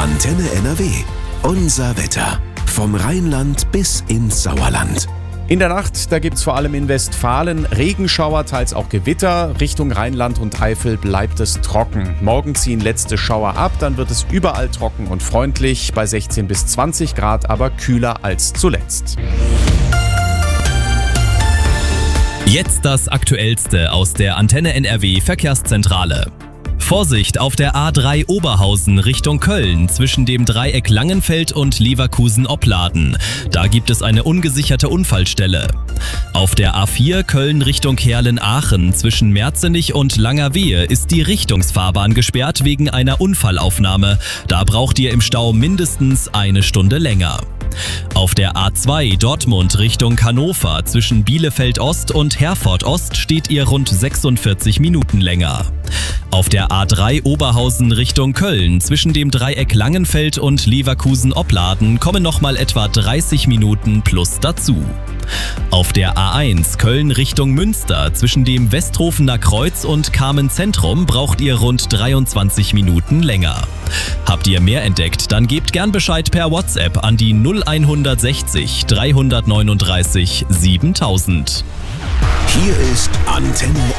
Antenne NRW. Unser Wetter. Vom Rheinland bis ins Sauerland. In der Nacht, da gibt's vor allem in Westfalen Regenschauer, teils auch Gewitter. Richtung Rheinland und Eifel bleibt es trocken. Morgen ziehen letzte Schauer ab, dann wird es überall trocken und freundlich. Bei 16 bis 20 Grad, aber kühler als zuletzt. Jetzt das Aktuellste aus der Antenne NRW Verkehrszentrale. Vorsicht auf der A3 Oberhausen Richtung Köln zwischen dem Dreieck Langenfeld und Leverkusen-Opladen. Da gibt es eine ungesicherte Unfallstelle. Auf der A4 Köln Richtung Heerlen-Aachen zwischen Merzenich und Langerwehe ist die Richtungsfahrbahn gesperrt wegen einer Unfallaufnahme. Da braucht ihr im Stau mindestens eine Stunde länger. Auf der A2 Dortmund Richtung Hannover zwischen Bielefeld Ost und Herford Ost steht ihr rund 46 Minuten länger. Auf der A3 Oberhausen Richtung Köln zwischen dem Dreieck Langenfeld und Leverkusen-Opladen kommen nochmal etwa 30 Minuten plus dazu. Auf der A1 Köln Richtung Münster zwischen dem Westrofener Kreuz und Kamen Zentrum braucht ihr rund 23 Minuten länger. Habt ihr mehr entdeckt, dann gebt gern Bescheid per WhatsApp an die 0160 339 7000. Hier ist Antenne